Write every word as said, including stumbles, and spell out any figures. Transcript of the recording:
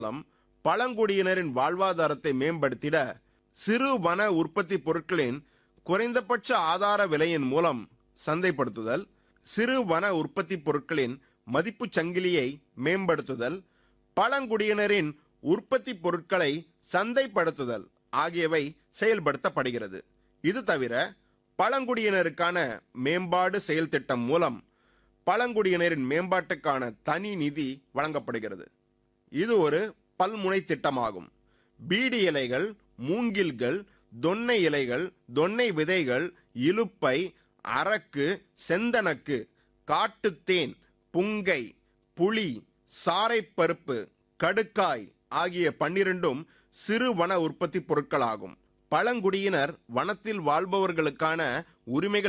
மூலம் பழங்குடியினரின் வாழ்வாதாரத்தை மேம்படுத்திட சிறு வன உற்பத்தி பொருட்களின் குறைந்தபட்ச ஆதார விலையின் மூலம் சந்தைப்படுத்துதல், சிறு வன உற்பத்தி பொருட்களின் மதிப்பு சங்கிலியை மேம்படுத்துதல், பழங்குடியினரின் உற்பத்தி பொருட்களை சந்தைப்படுத்துதல் ஆகியவை செயல்படுத்தப்படுகிறது. இது தவிர பழங்குடியினருக்கான மேம்பாடு செயல் திட்டம் மூலம் பழங்குடியினரின் மேம்பாட்டுக்கான தனி நிதி வழங்கப்படுகிறது. இது ஒரு பல்முனை திட்டமாகும். பீடி இலைகள், மூங்கில்கள், தொன்னை இலைகள், தொன்னை விதைகள், இலுப்பை, அரக்கு, செந்தனக்கு, காட்டுத்தேன், புங்கை, புளி, சாரைப்பருப்பு, கடுக்காய் ஆகிய பன்னிரண்டும் சிறு வன உற்பத்தி பொருட்களாகும். பழங்குடியினர் வனத்தில் வாழ்பவர்களுக்கான உரிமைகள்